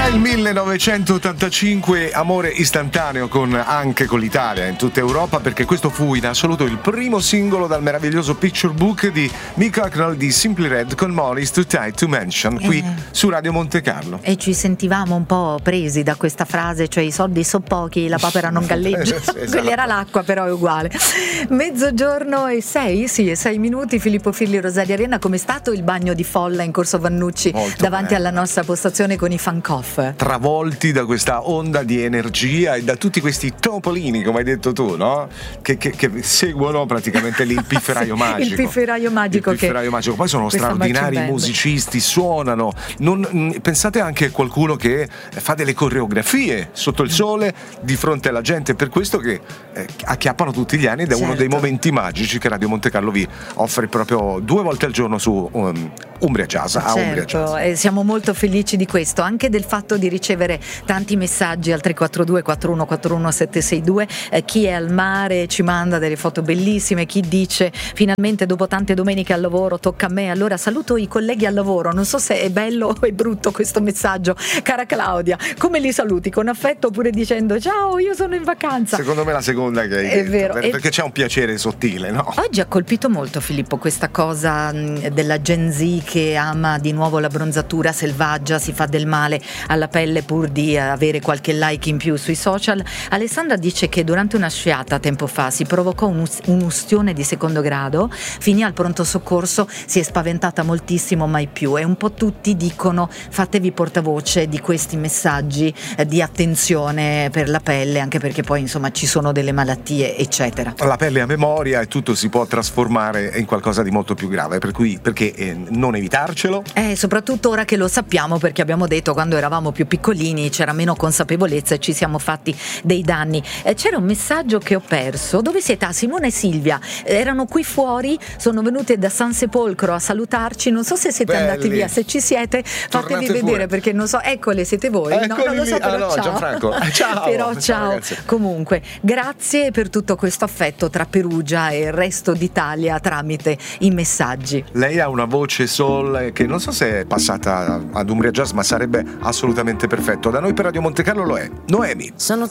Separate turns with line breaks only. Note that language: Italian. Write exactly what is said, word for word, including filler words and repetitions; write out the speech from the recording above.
Era il millenovecentottantacinque, amore istantaneo con anche con l'Italia in tutta Europa, perché questo fu in assoluto il primo singolo dal meraviglioso picture book di Mick Hucknall di Simply Red con Molly's Too Tight to Mention, qui eh. su Radio Monte Carlo.
E ci sentivamo un po' presi da questa frase, cioè i soldi so pochi, la papera non galleggia. Esatto. Quella era l'acqua, però è uguale. Mezzogiorno e sei, sì, e sei minuti. Filippo Firli, Rosaria Arena, com'è stato il bagno di folla in Corso Vannucci Molto davanti bello. alla nostra postazione con i fan coff?
Travolti da questa onda di energia e da tutti questi topolini, come hai detto tu, no? Che, che, che seguono praticamente lì il pifferaio sì, magico.
Il pifferaio magico.
Il pifferaio
che
magico. Poi sono straordinari musicisti, suonano. Non, pensate anche a qualcuno che fa delle coreografie sotto il sole di fronte alla gente, per questo che eh, acchiappano tutti gli anni ed è certo. uno dei momenti magici che Radio Monte Carlo vi offre proprio due volte al giorno su um, Umbria Jazz.
Certo,
a Umbria Jazz.
E siamo molto felici di questo, anche del fatto di ricevere tanti messaggi al tre quattro due quattro uno quattro uno sette sei due. Eh, chi è al mare ci manda delle foto bellissime, chi dice finalmente dopo tante domeniche al lavoro tocca a me. Allora saluto i colleghi al lavoro, non so se è bello o è brutto questo messaggio. Cara Claudia, come li saluti? Con affetto oppure dicendo ciao, io sono in vacanza?
Secondo me la seconda che hai
è
detto,
vero,
perché
e...
c'è un piacere sottile, no?
Oggi ha colpito molto, Filippo, questa cosa della Gen Z che ama di nuovo la bronzatura selvaggia, si fa del male alla pelle pur di avere qualche like in più sui social. Alessandra dice che durante una sciata tempo fa si provocò un'ustione di secondo grado, finì al pronto soccorso, si è spaventata moltissimo, mai più, e un po' tutti dicono fatevi portavoce di questi messaggi eh, di attenzione per la pelle, anche perché poi insomma ci sono delle malattie eccetera.
La pelle ha memoria e tutto si può trasformare in qualcosa di molto più grave, per cui perché eh, non evitarcelo?
Eh, soprattutto ora che lo sappiamo, perché abbiamo detto quando eravamo più piccolini c'era meno consapevolezza e ci siamo fatti dei danni. Eh, c'era un messaggio che ho perso. Dove siete? Ah, Simone e Silvia eh, erano qui fuori, sono venute da San Sepolcro a salutarci, non so se siete
Belli.
andati via, se ci siete fatevi
Tornate
vedere
pure.
Perché non so, eccole, siete voi?
Eccoli
no, non lo so,
lì.
però
ah, no,
ciao.
Gianfranco. ciao
Però ciao,
ciao
comunque grazie per tutto questo affetto tra Perugia e il resto d'Italia tramite i messaggi.
Lei ha una voce soul che non so se è passata ad Umbria Jazz, ma sarebbe assolutamente perfetto. Da noi per Radio Monte Carlo lo è. Noemi.
Sono